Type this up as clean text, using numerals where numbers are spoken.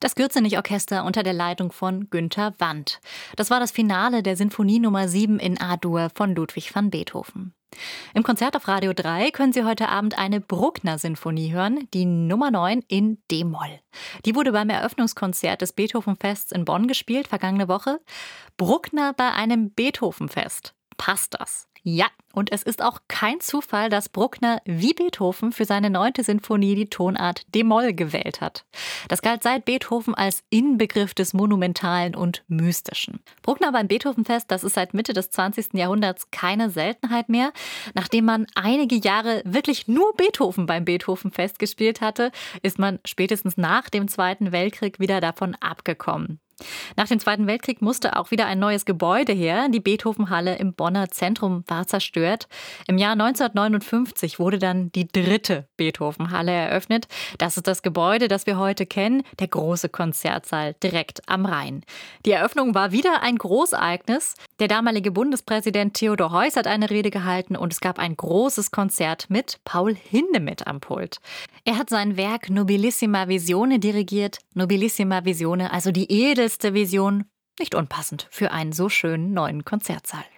Das Gürzenich-Orchester unter der Leitung von Günter Wandt. Das war das Finale der Sinfonie Nummer 7 in A-Dur von Ludwig van Beethoven. Im Konzert auf Radio 3 können Sie heute Abend eine Bruckner-Sinfonie hören, die Nummer 9 in D-Moll. Die wurde beim Eröffnungskonzert des Beethovenfests in Bonn gespielt, vergangene Woche. Bruckner bei einem Beethovenfest. Passt das? Ja, und es ist auch kein Zufall, dass Bruckner wie Beethoven für seine 9. Sinfonie die Tonart d-Moll gewählt hat. Das galt seit Beethoven als Inbegriff des Monumentalen und Mystischen. Bruckner beim Beethovenfest, das ist seit Mitte des 20. Jahrhunderts keine Seltenheit mehr. Nachdem man einige Jahre wirklich nur Beethoven beim Beethovenfest gespielt hatte, ist man spätestens nach dem Zweiten Weltkrieg wieder davon abgekommen. Nach dem Zweiten Weltkrieg musste auch wieder ein neues Gebäude her. Die Beethovenhalle im Bonner Zentrum war zerstört. Im Jahr 1959 wurde dann die 3. Beethovenhalle eröffnet. Das ist das Gebäude, das wir heute kennen, der große Konzertsaal direkt am Rhein. Die Eröffnung war wieder ein Großereignis. Der damalige Bundespräsident Theodor Heuss hat eine Rede gehalten und es gab ein großes Konzert mit Paul Hindemith am Pult. Er hat sein Werk Nobilissima Visione dirigiert. Nobilissima Visione, also die edelste Vision, nicht unpassend für einen so schönen neuen Konzertsaal.